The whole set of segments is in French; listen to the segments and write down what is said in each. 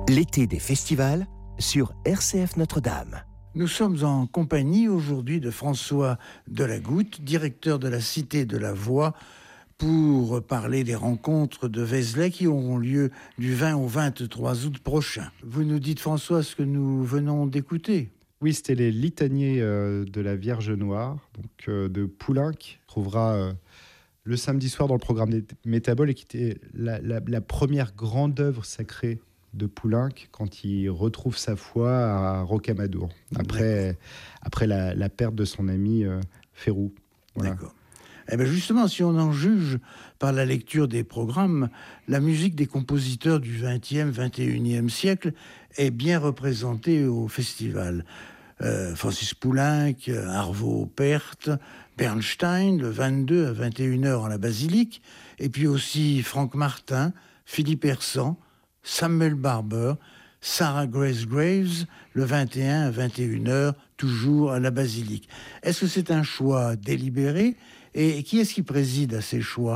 L'été des festivals sur RCF Notre-Dame. Nous sommes en compagnie aujourd'hui de François Delagoutte, directeur de la Cité de la Voix, pour parler des rencontres de Vézelay qui auront lieu du 20 au 23 août prochain. Vous nous dites, François, ce que nous venons d'écouter. Oui, c'était les litanies de la Vierge Noire, donc de Poulenc, trouvera le samedi soir dans le programme des Métaboles, et qui était la première grande œuvre sacrée de Poulenc quand il retrouve sa foi à Rocamadour, après la perte de son ami Férou. Voilà. D'accord. Eh bien justement, si on en juge par la lecture des programmes, la musique des compositeurs du XXe, XXIe siècle est bien représentée au festival. Francis Poulenc, Arvo Pärt, Bernstein, le 22 à 21h à la Basilique, et puis aussi Franck Martin, Philippe Hersant, Samuel Barber, Sarah Grace Graves, le 21 à 21h, toujours à la Basilique. Est-ce que c'est un choix délibéré ? Et qui est-ce qui préside à ces choix ?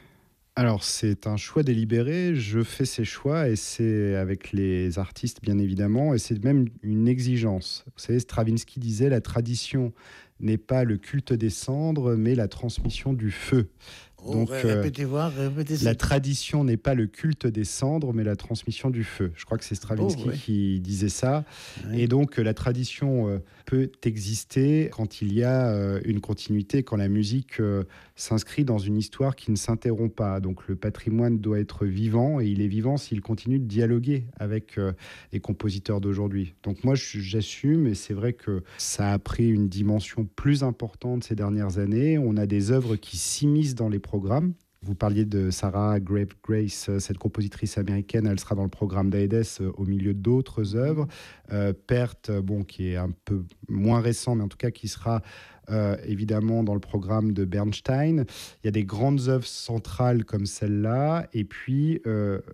Alors, c'est un choix délibéré. Je fais ces choix et c'est avec les artistes, bien évidemment, et c'est même une exigence. Vous savez, Stravinsky disait « La tradition n'est pas le culte des cendres, mais la transmission du feu ». Donc, répétez ça. La tradition n'est pas le culte des cendres, mais la transmission du feu. Je crois que c'est Stravinsky qui disait ça. Oui. Et donc, la tradition peut exister quand il y a une continuité, quand la musique s'inscrit dans une histoire qui ne s'interrompt pas. Donc, le patrimoine doit être vivant, et il est vivant s'il continue de dialoguer avec les compositeurs d'aujourd'hui. Donc, moi, j'assume, et c'est vrai que ça a pris une dimension plus importante ces dernières années. On a des œuvres qui s'immiscent dans les programme. Vous parliez de Sarah Grace, cette compositrice américaine, elle sera dans le programme d'Aedes au milieu d'autres œuvres. Pärt, qui est un peu moins récent, mais en tout cas qui sera évidemment dans le programme de Bernstein. Il y a des grandes œuvres centrales comme celle-là, et puis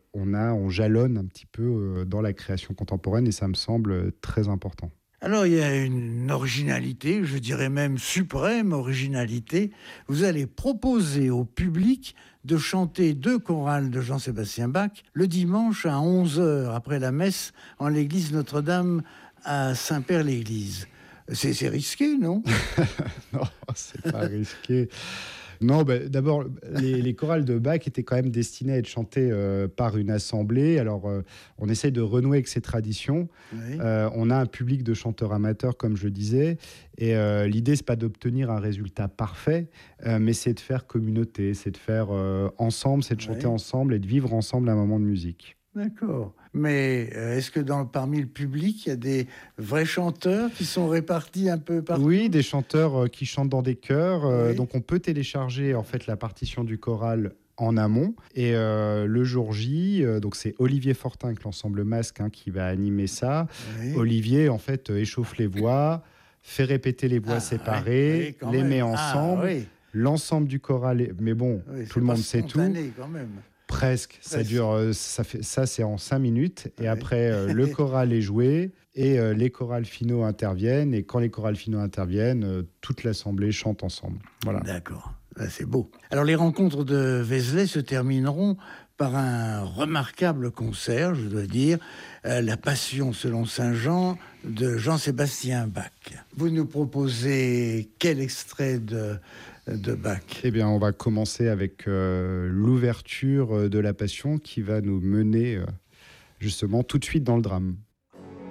on jalonne un petit peu dans la création contemporaine, et ça me semble très important. Alors, il y a une originalité, je dirais même suprême originalité. Vous allez proposer au public de chanter 2 chorales de Jean-Sébastien Bach le dimanche à 11h après la messe en l'église Notre-Dame à Saint-Père-l'Église. C'est risqué, non ? Non, c'est pas risqué. Non, d'abord, les chorales de Bach étaient quand même destinées à être chantées par une assemblée. Alors, on essaye de renouer avec ces traditions. Oui. On a un public de chanteurs amateurs, comme je disais. Et l'idée, c'est pas d'obtenir un résultat parfait, mais c'est de faire communauté, c'est de faire ensemble, c'est de chanter ensemble et de vivre ensemble un moment de musique. D'accord. Mais est-ce que parmi le public, il y a des vrais chanteurs qui sont répartis un peu partout ? Oui, des chanteurs qui chantent dans des chœurs. Donc, on peut télécharger en fait la partition du choral en amont. Et le jour J, donc c'est Olivier Fortin avec l'ensemble Masque qui va animer ça. Oui. Olivier, en fait, échauffe les voix, fait répéter les voix séparées, les met ensemble. L'ensemble du choral, mais bon, tout le monde sait tout. Quand même. Presque. Ça dure, ça c'est en 5 minutes. Et après, le choral est joué et les chorales finaux interviennent. Et quand les chorales finaux interviennent, toute l'assemblée chante ensemble. Voilà. D'accord. C'est beau. Alors, les rencontres de Vézelay se termineront par un remarquable concert, je dois dire, La Passion selon Saint Jean de Jean-Sébastien Bach. Vous nous proposez quel extrait de Bach ? Eh bien, on va commencer avec l'ouverture de La Passion qui va nous mener justement tout de suite dans le drame.